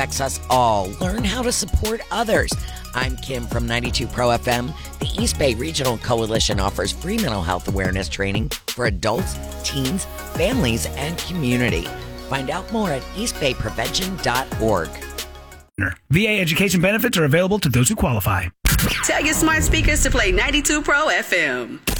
affects us all. Learn how to support others. I'm Kim from 92 Pro FM. The East Bay Regional Coalition offers free mental health awareness training for adults, teens, families, and community. Find out more at eastbayprevention.org. VA education benefits are available to those who qualify. Tell your smart speakers to play 92 Pro FM.